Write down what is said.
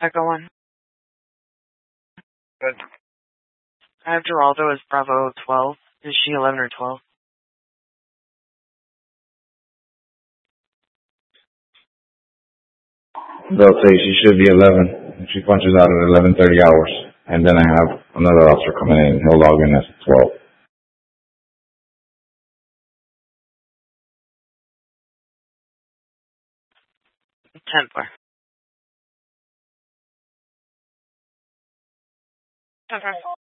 Echo 1. Good. I have Geraldo as Bravo 12. Is she 11 or 12? They'll say she should be 11. She punches out at 11:30 hours. And then I have another officer coming in. He'll log in as 12. 10-4. 10-4.